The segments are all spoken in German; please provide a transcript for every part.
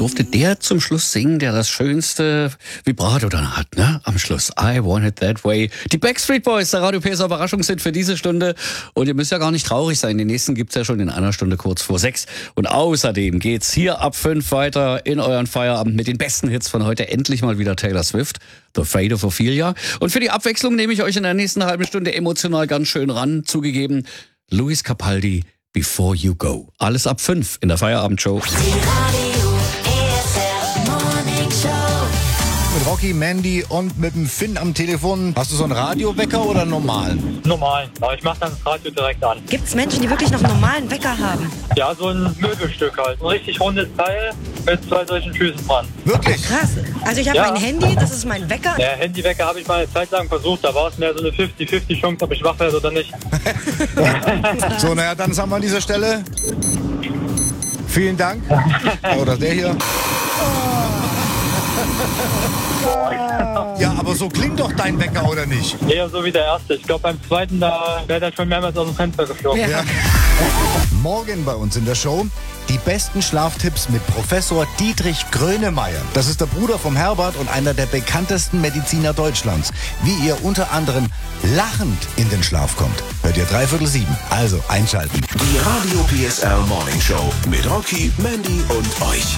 durfte der zum Schluss singen, der das schönste Vibrato dann hat, ne? Am Schluss. I Want It That Way. Die Backstreet Boys, der Radio PSR Überraschungshit für diese Stunde. Und ihr müsst ja gar nicht traurig sein. Den nächsten gibt's ja schon in einer Stunde kurz vor 6. Und außerdem geht's hier ab 5 weiter in euren Feierabend mit den besten Hits von heute. Endlich mal wieder Taylor Swift. The Fate of Ophelia. Und für die Abwechslung nehme ich euch in der nächsten halben Stunde emotional ganz schön ran. Zugegeben, Luis Capaldi, Before You Go. Alles ab 5 in der Feierabendshow. Mit Rocky, Mandy und mit dem Finn am Telefon. Hast du so einen Radiowecker oder einen normalen? Normal, aber ich mache dann das Radio direkt an. Gibt es Menschen, die wirklich noch einen normalen Wecker haben? Ja, so ein Möbelstück halt. Ein richtig rundes Teil mit 2 solchen Füßen dran. Wirklich? Krass. Also ich habe mein Handy, das ist mein Wecker. Der Handywecker habe ich mal eine Zeit lang versucht. Da war es mehr so eine 50-50 Chance, ob ich wach werde oder nicht. So, naja, dann sagen wir an dieser Stelle. Vielen Dank. Oder der hier. Ja, aber so klingt doch dein Wecker, oder nicht? Eher so wie der erste. Ich glaube, beim zweiten, da wäre der schon mehrmals aus dem Fenster geflogen. Ja. Morgen bei uns in der Show die besten Schlaftipps mit Professor Dietrich Grönemeyer. Das ist der Bruder vom Herbert und einer der bekanntesten Mediziner Deutschlands. Wie ihr unter anderem lachend in den Schlaf kommt, hört ihr 6:45. Also einschalten. Die Radio PSR Morning Show mit Rocky, Mandy und euch.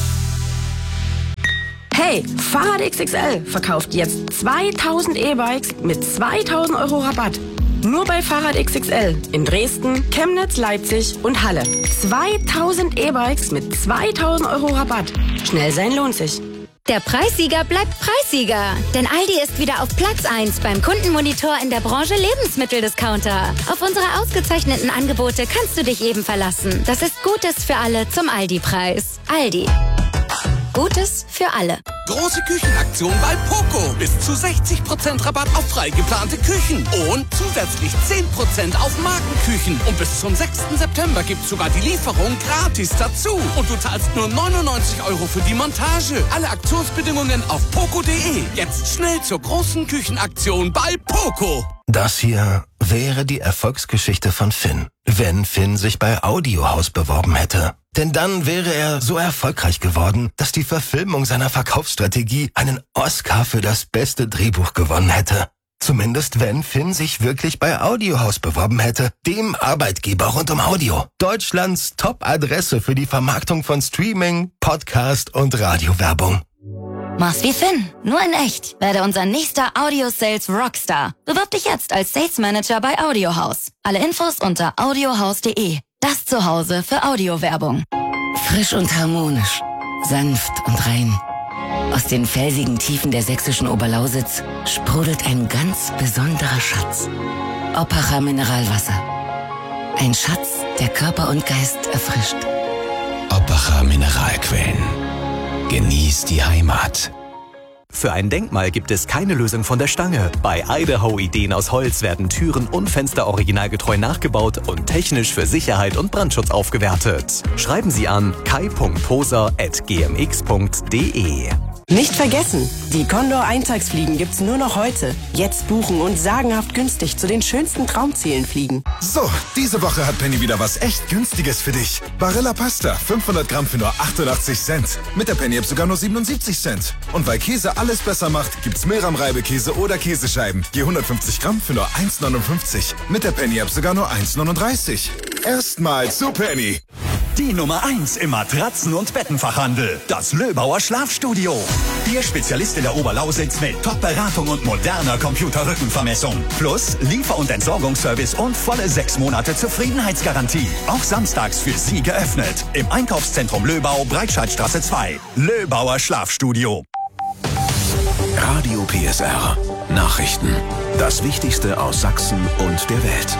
Hey, Fahrrad XXL verkauft jetzt 2000 E-Bikes mit 2000 € Rabatt. Nur bei Fahrrad XXL in Dresden, Chemnitz, Leipzig und Halle. 2000 E-Bikes mit 2000 € Rabatt. Schnell sein lohnt sich. Der Preissieger bleibt Preissieger. Denn Aldi ist wieder auf Platz 1 beim Kundenmonitor in der Branche Lebensmitteldiscounter. Auf unsere ausgezeichneten Angebote kannst du dich eben verlassen. Das ist Gutes für alle zum Aldi-Preis. Aldi. Gutes für alle. Große Küchenaktion bei Poco. Bis zu 60% Rabatt auf frei geplante Küchen. Und zusätzlich 10% auf Markenküchen. Und bis zum 6. September gibt's sogar die Lieferung gratis dazu. Und du zahlst nur 99 € für die Montage. Alle Aktionsbedingungen auf poco.de. Jetzt schnell zur großen Küchenaktion bei Poco. Das hier wäre die Erfolgsgeschichte von Finn, wenn Finn sich bei Audiohaus beworben hätte. Denn dann wäre er so erfolgreich geworden, dass die Verfilmung seiner Verkaufsstrategie einen Oscar für das beste Drehbuch gewonnen hätte. Zumindest wenn Finn sich wirklich bei Audiohaus beworben hätte, dem Arbeitgeber rund um Audio. Deutschlands Top-Adresse für die Vermarktung von Streaming, Podcast und Radiowerbung. Mach's wie Finn, nur in echt. Werde unser nächster Audio-Sales Rockstar. Bewirb dich jetzt als Sales Manager bei Audiohaus. Alle Infos unter audiohaus.de. Das Zuhause für Audiowerbung. Frisch und harmonisch, sanft und rein. Aus den felsigen Tiefen der sächsischen Oberlausitz sprudelt ein ganz besonderer Schatz. Oppacher Mineralwasser. Ein Schatz, der Körper und Geist erfrischt. Oppacher Mineralquellen. Genieß die Heimat. Für ein Denkmal gibt es keine Lösung von der Stange. Bei Idaho Ideen aus Holz werden Türen und Fenster originalgetreu nachgebaut und technisch für Sicherheit und Brandschutz aufgewertet. Schreiben Sie an kai.poser@gmx.de. Nicht vergessen, die Condor Eintagsfliegen gibt's nur noch heute. Jetzt buchen und sagenhaft günstig zu den schönsten Traumzielen fliegen. So, diese Woche hat Penny wieder was echt Günstiges für dich. Barilla Pasta, 500 Gramm für nur 88 Cent. Mit der Penny-App sogar nur 77 Cent. Und weil Käse alles besser macht, gibt's Milram-Reibekäse oder Käsescheiben. Je 150 Gramm für nur 1,59. Mit der Penny-App sogar nur 1,39. Erstmal zu Penny. Die Nummer 1 im Matratzen- und Bettenfachhandel. Das Löbauer Schlafstudio. Ihr Spezialist in der Oberlausitz mit Top-Beratung und moderner Computerrückenvermessung. Plus Liefer- und Entsorgungsservice und volle 6 Monate Zufriedenheitsgarantie. Auch samstags für Sie geöffnet. Im Einkaufszentrum Löbau, Breitscheidstraße 2. Löbauer Schlafstudio. Radio PSR. Nachrichten. Das Wichtigste aus Sachsen und der Welt.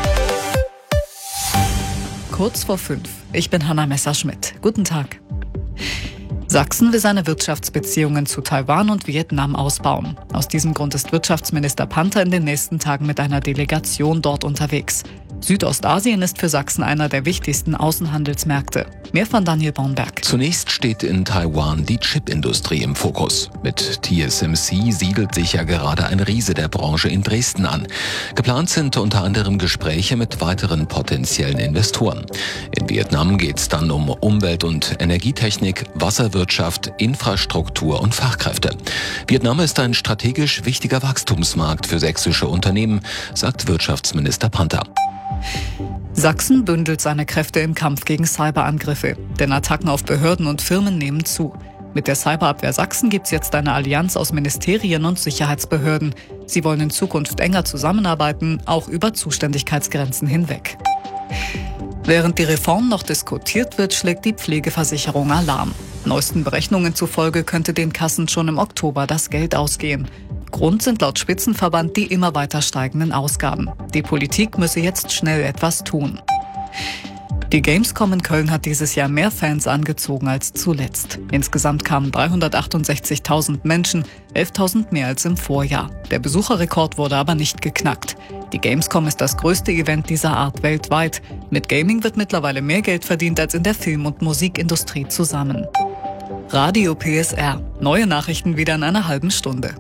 Kurz vor 5. Ich bin Hanna Messerschmidt. Guten Tag. Sachsen will seine Wirtschaftsbeziehungen zu Taiwan und Vietnam ausbauen. Aus diesem Grund ist Wirtschaftsminister Panther in den nächsten Tagen mit einer Delegation dort unterwegs. Südostasien ist für Sachsen einer der wichtigsten Außenhandelsmärkte. Mehr von Daniel Baumberg. Zunächst steht in Taiwan die Chipindustrie im Fokus. Mit TSMC siedelt sich ja gerade ein Riese der Branche in Dresden an. Geplant sind unter anderem Gespräche mit weiteren potenziellen Investoren. In Vietnam geht es dann um Umwelt- und Energietechnik, Wasserwirtschaft, Infrastruktur und Fachkräfte. Vietnam ist ein strategisch wichtiger Wachstumsmarkt für sächsische Unternehmen, sagt Wirtschaftsminister Panther. Sachsen bündelt seine Kräfte im Kampf gegen Cyberangriffe, denn Attacken auf Behörden und Firmen nehmen zu. Mit der Cyberabwehr Sachsen gibt es jetzt eine Allianz aus Ministerien und Sicherheitsbehörden. Sie wollen in Zukunft enger zusammenarbeiten, auch über Zuständigkeitsgrenzen hinweg. Während die Reform noch diskutiert wird, schlägt die Pflegeversicherung Alarm. Neuesten Berechnungen zufolge könnte den Kassen schon im Oktober das Geld ausgehen. Grund sind laut Spitzenverband die immer weiter steigenden Ausgaben. Die Politik müsse jetzt schnell etwas tun. Die Gamescom in Köln hat dieses Jahr mehr Fans angezogen als zuletzt. Insgesamt kamen 368.000 Menschen, 11.000 mehr als im Vorjahr. Der Besucherrekord wurde aber nicht geknackt. Die Gamescom ist das größte Event dieser Art weltweit. Mit Gaming wird mittlerweile mehr Geld verdient als in der Film- und Musikindustrie zusammen. Radio PSR. Neue Nachrichten wieder in einer halben Stunde.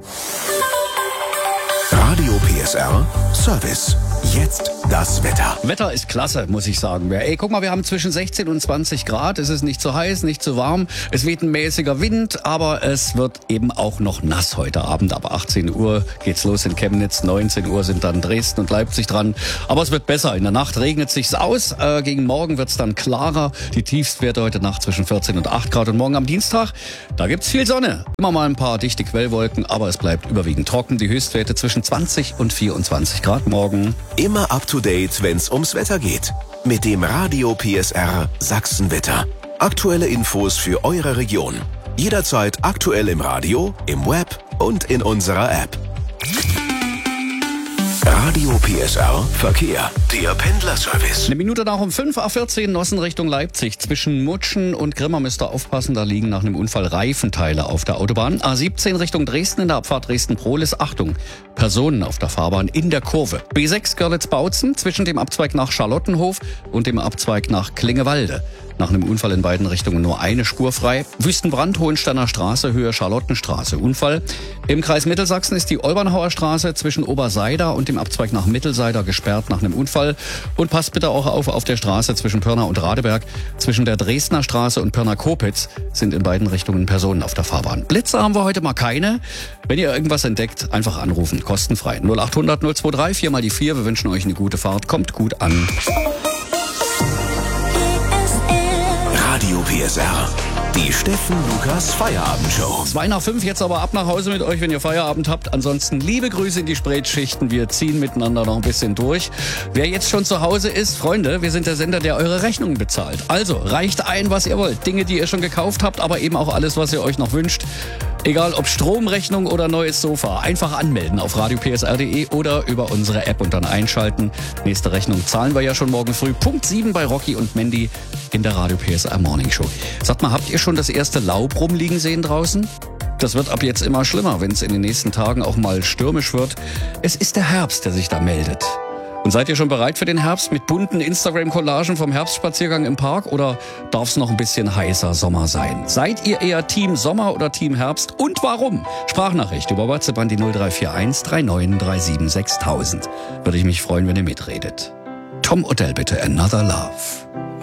Radio PSR Service. Jetzt das Wetter. Wetter ist klasse, muss ich sagen. Ey, guck mal, wir haben zwischen 16 und 20 Grad. Es ist nicht zu heiß, nicht zu warm. Es weht ein mäßiger Wind, aber es wird eben auch noch nass heute Abend. Ab 18 Uhr geht's los in Chemnitz. 19 Uhr sind dann Dresden und Leipzig dran. Aber es wird besser. In der Nacht regnet sich's aus. Gegen morgen wird's dann klarer. Die Tiefstwerte heute Nacht zwischen 14 und 8 Grad. Und morgen am Dienstag, da gibt's viel Sonne. Immer mal ein paar dichte Quellwolken, aber es bleibt überwiegend trocken. Die Höchstwerte zwischen 20 und 24 Grad morgen. Immer up to date, wenn's ums Wetter geht. Mit dem Radio PSR Sachsenwetter. Aktuelle Infos für eure Region. Jederzeit aktuell im Radio, im Web und in unserer App. Radio PSR Verkehr. Der Pendlerservice. Eine Minute nach um 5:14 Nossen Richtung Leipzig. Zwischen Mutschen und Grimma müsst ihr aufpassen, da liegen nach einem Unfall Reifenteile auf der Autobahn. A17 Richtung Dresden in der Abfahrt Dresden-Prohlis. Achtung, Personen auf der Fahrbahn in der Kurve. B6 Görlitz-Bautzen zwischen dem Abzweig nach Charlottenhof und dem Abzweig nach Klingewalde. Nach einem Unfall in beiden Richtungen nur eine Spur frei. Wüstenbrand, Hohensteiner Straße, Höhe Charlottenstraße. Unfall. Im Kreis Mittelsachsen ist die Olbernhauer Straße zwischen Oberseida und dem Abzweig nach Mittelseida gesperrt nach einem Unfall. Und passt bitte auch auf der Straße zwischen Pirna und Radeberg. Zwischen der Dresdner Straße und Pirna-Kopitz sind in beiden Richtungen Personen auf der Fahrbahn. Blitze haben wir heute mal keine. Wenn ihr irgendwas entdeckt, einfach anrufen. Kostenfrei. 0800 023 4 mal die 4. Wir wünschen euch eine gute Fahrt. Kommt gut an. Radio PSR. Die Steffen Lukas Feierabendshow. 4:02, jetzt aber ab nach Hause mit euch, wenn ihr Feierabend habt. Ansonsten liebe Grüße in die Spätschichten. Wir ziehen miteinander noch ein bisschen durch. Wer jetzt schon zu Hause ist, Freunde, wir sind der Sender, der eure Rechnungen bezahlt. Also reicht ein, was ihr wollt. Dinge, die ihr schon gekauft habt, aber eben auch alles, was ihr euch noch wünscht. Egal ob Stromrechnung oder neues Sofa. Einfach anmelden auf radiopsr.de oder über unsere App und dann einschalten. Nächste Rechnung zahlen wir ja schon morgen früh. Punkt 7 bei Rocky und Mandy in der Radio PSR Morning Show. Sagt mal, habt ihr schon das erste Laub rumliegen sehen draußen? Das wird ab jetzt immer schlimmer, wenn es in den nächsten Tagen auch mal stürmisch wird. Es ist der Herbst, der sich da meldet. Und seid ihr schon bereit für den Herbst mit bunten Instagram-Collagen vom Herbstspaziergang im Park oder darf es noch ein bisschen heißer Sommer sein? Seid ihr eher Team Sommer oder Team Herbst und warum? Sprachnachricht über WhatsApp an die 0341 3937 6000. Würde ich mich freuen, wenn ihr mitredet. Tom Odell bitte, Another Love.